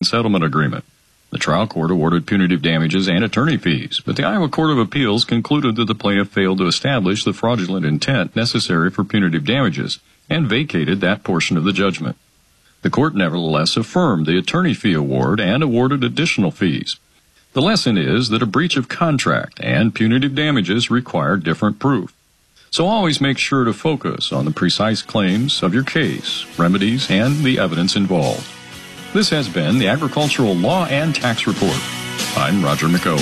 settlement agreement. The trial court awarded punitive damages and attorney fees, but the Iowa Court of Appeals concluded that the plaintiff failed to establish the fraudulent intent necessary for punitive damages and vacated that portion of the judgment. The court nevertheless affirmed the attorney fee award and awarded additional fees. The lesson is that a breach of contract and punitive damages require different proof. So always make sure to focus on the precise claims of your case, remedies, and the evidence involved. This has been the Agricultural Law and Tax Report. I'm Roger McOwen.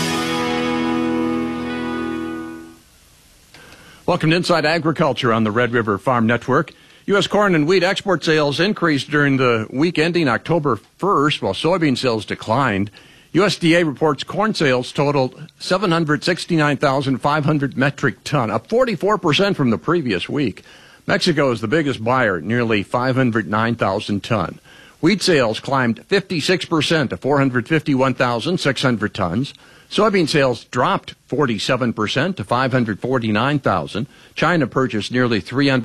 Welcome to Inside Agriculture on the Red River Farm Network. U.S. corn and wheat export sales increased during the week ending October 1st, while soybean sales declined. USDA reports corn sales totaled 769,500 metric ton, up 44% from the previous week. Mexico is the biggest buyer, nearly 509,000 ton. Wheat sales climbed 56% to 451,600 tons. Soybean sales dropped 47% to 549,000. China purchased nearly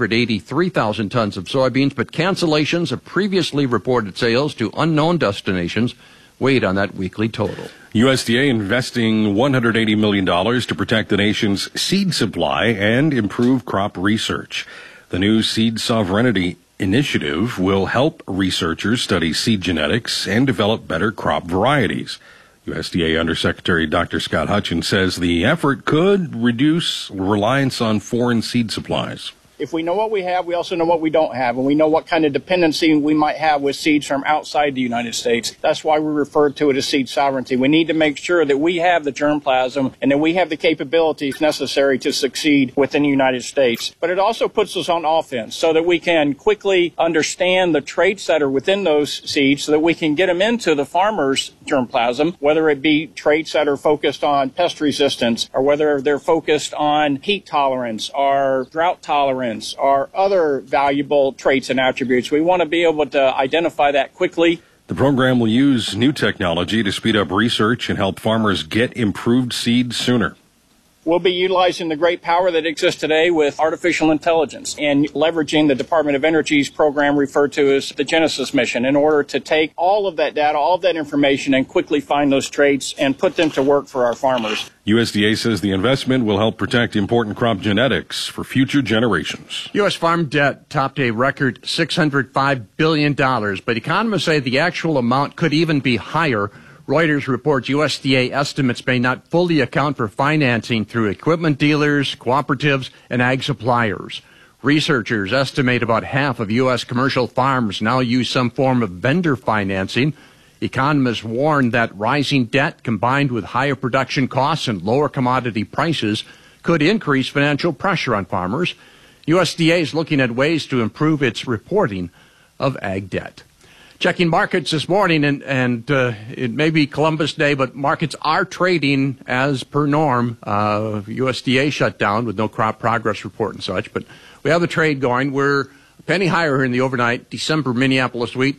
383,000 tons of soybeans, but cancellations of previously reported sales to unknown destinations weighed on that weekly total. USDA investing $180 million to protect the nation's seed supply and improve crop research. The new Seed Sovereignty Initiative will help researchers study seed genetics and develop better crop varieties. USDA Undersecretary Dr. Scott Hutchins says the effort could reduce reliance on foreign seed supplies. If we know what we have, we also know what we don't have, and we know what kind of dependency we might have with seeds from outside the United States. That's why we refer to it as seed sovereignty. We need to make sure that we have the germplasm and that we have the capabilities necessary to succeed within the United States. But it also puts us on offense so that we can quickly understand the traits that are within those seeds so that we can get them into the farmer's germplasm, whether it be traits that are focused on pest resistance or whether they're focused on heat tolerance or drought tolerance or other valuable traits and attributes. We want to be able to identify that quickly. The program will use new technology to speed up research and help farmers get improved seeds sooner. We'll be utilizing the great power that exists today with artificial intelligence and leveraging the Department of Energy's program referred to as the Genesis mission in order to take all of that data, all of that information, and quickly find those traits and put them to work for our farmers. USDA says the investment will help protect important crop genetics for future generations. U.S. farm debt topped a record $605 billion, but economists say the actual amount could even be higher. Reuters reports USDA estimates may not fully account for financing through equipment dealers, cooperatives, and ag suppliers. Researchers estimate about half of U.S. commercial farms now use some form of vendor financing. Economists warn that rising debt combined with higher production costs and lower commodity prices could increase financial pressure on farmers. USDA is looking at ways to improve its reporting of ag debt. Checking markets this morning, and it may be Columbus Day, but markets are trading as per norm. USDA shut down with no crop progress report and such, but we have the trade going. We're a penny higher here in the overnight. December Minneapolis wheat,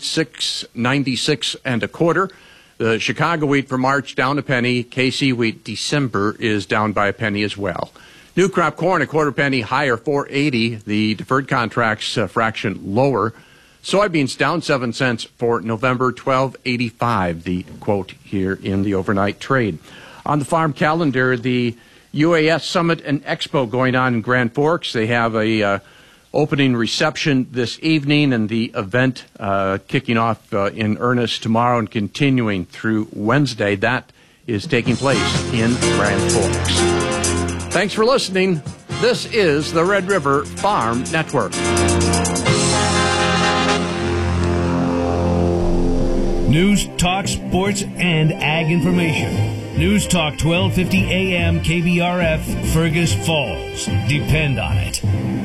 $6.96 1/4. The Chicago wheat for March down a penny. KC wheat December is down by a penny as well. New crop corn, 1/4 penny higher, $4.80. The deferred contracts fraction lower. Soybeans down 7 cents for November, $12.85, the quote here in the overnight trade. On the farm calendar, the UAS Summit and Expo going on in Grand Forks. They have a opening reception this evening and the event kicking off in earnest tomorrow and continuing through Wednesday. That is taking place in Grand Forks. Thanks for listening. This is the Red River Farm Network. News, talk, sports, and ag information. News Talk 1250 AM KBRF, Fergus Falls. Depend on it.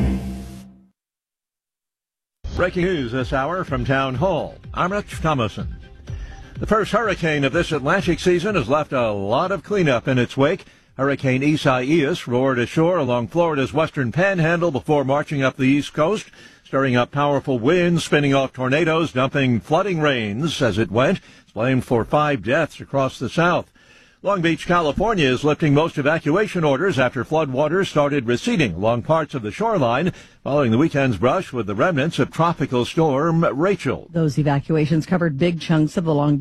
Breaking news this hour from Town Hall. I'm Rich Thomason. The first hurricane of this Atlantic season has left a lot of cleanup in its wake. Hurricane Isaias roared ashore along Florida's western panhandle before marching up the east coast, stirring up powerful winds, spinning off tornadoes, dumping flooding rains as it went. It's blamed for 5 deaths across the south. Long Beach, California is lifting most evacuation orders after floodwaters started receding along parts of the shoreline following the weekend's brush with the remnants of Tropical Storm Rachel. Those evacuations covered big chunks of the Long